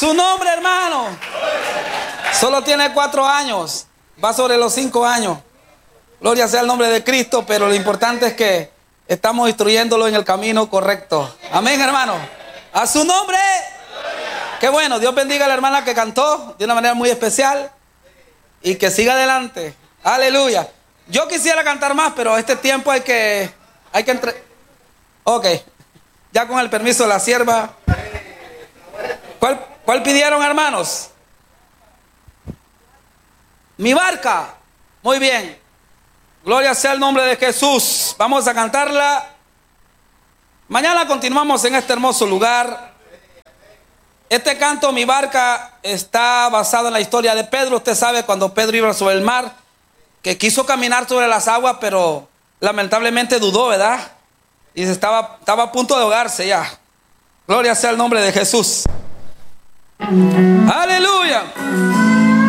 su nombre, hermano. Solo tiene 4 años. Va sobre los 5 años. Gloria sea el nombre de Cristo, pero lo importante es que estamos instruyéndolo en el camino correcto. Amén, hermano. A su nombre. Qué bueno. Dios bendiga a la hermana que cantó de una manera muy especial y que siga adelante. Aleluya. Yo quisiera cantar más, pero este tiempo hay que Ok. Ya con el permiso de la sierva. ¿Cuál pidieron, hermanos? Mi barca. Muy bien. Gloria sea el nombre de Jesús. Vamos a cantarla. Mañana continuamos en este hermoso lugar. Este canto, Mi barca, está basado en la historia de Pedro. Usted sabe cuando Pedro iba sobre el mar, que quiso caminar sobre las aguas, pero lamentablemente dudó, ¿verdad? Y estaba a punto de ahogarse ya. Gloria sea el nombre de Jesús. Aleluya.